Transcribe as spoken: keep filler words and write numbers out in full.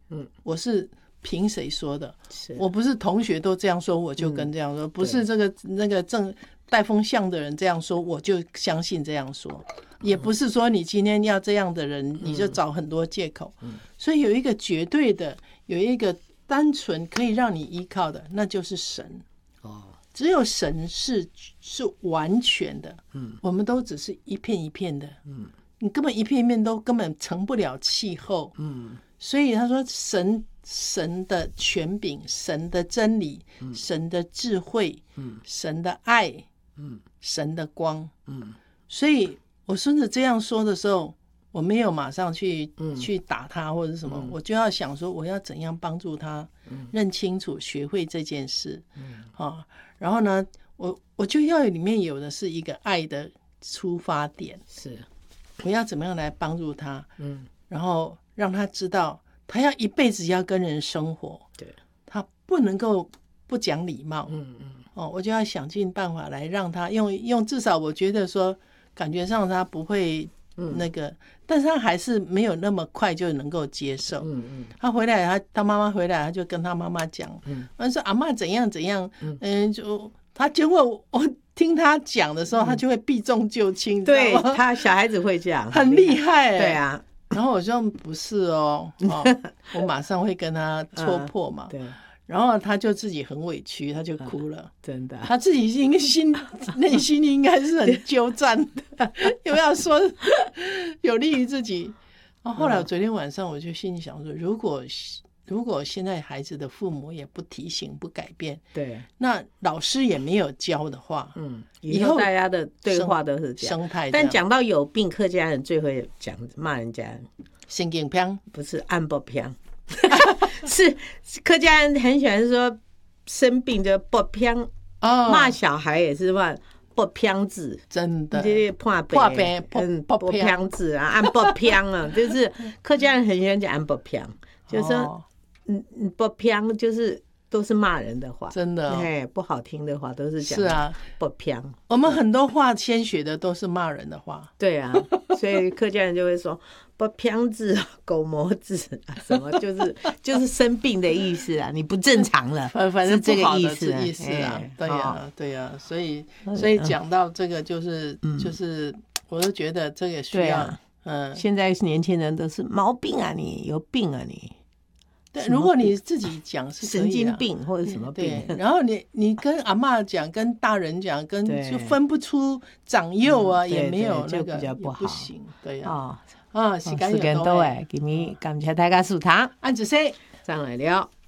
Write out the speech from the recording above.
嗯， 我是凭谁说的？我不是同学都这样说我就跟这样说，嗯、不是这个那个正带风向的人这样说我就相信这样说，也不是说你今天要这样的人、嗯、你就找很多借口、嗯。所以有一个绝对的，有一个单纯可以让你依靠的，那就是神。哦，只有神是是完全的，嗯，我们都只是一片一片的，嗯，你根本一片一片都根本成不了气候，嗯。所以他说神神的权柄，神的真理、嗯、神的智慧、嗯、神的爱、嗯、神的光、嗯、所以我孙子这样说的时候，我没有马上去、嗯、去打他或者什么、嗯、我就要想说我要怎样帮助他、嗯、认清楚学会这件事、嗯啊、然后呢我我就要里面有的是一个爱的出发点，是我要怎么样来帮助他、嗯、然后让他知道他要一辈子要跟人生活，对，他不能够不讲礼貌，嗯嗯，哦，我就要想尽办法来让他用用，至少我觉得说感觉上他不会那个、嗯、但是他还是没有那么快就能够接受，嗯嗯，他回来他他妈妈回来他就跟他妈妈讲，嗯，他说阿嬷怎样怎样，嗯，嗯就他结果我听他讲的时候、嗯、他就会避重就轻， 对，他小孩子会这样很厉害、欸、 对啊， 然后我说不是 哦, 哦我马上会跟他戳破嘛、嗯、对，然后他就自己很委屈，他就哭了、嗯、真的，他自己心心内心应该是很纠战的又要说有利于自己，然后后来我昨天晚上我就心里想说，如果如果现在孩子的父母也不提醒不改变，对，那老师也没有教的话，嗯， 以后大家的对话都是这样生态。但讲到有病，客家人最会讲骂人家神经病， 不是安不病是客家人很喜欢说生病就不病、哦、骂小孩也是骂不病子，真的破病破病嗯不病子啊，安不病啊就是客家人很喜欢讲安不病，就是说、哦嗯，不偏就是都是骂人的话，真的、哦，不好听的话都是讲。是啊，不偏。 我们很多话先学的都是骂人的话。 对啊，所以客家人就会说不偏子、狗魔子啊，什么就是就是生病的意思啊，你不正常了， 反正这个意思啊，意思啊，对呀、啊哦，对呀、啊，所以所以讲到这个就是、嗯、就是，我就觉得这个需要，啊、 嗯，现在年轻人都是毛病啊你，你有病啊你。 对，如果你自己讲是可以、啊、 神经病或者什么病， 对，然后你你跟阿嬷讲，跟大人讲，跟就分不出长幼啊，嗯、也没有那个比较不好， 不行，对呀、 啊， 啊，时间又到哎，今日感谢大家收听， 安子生上来了。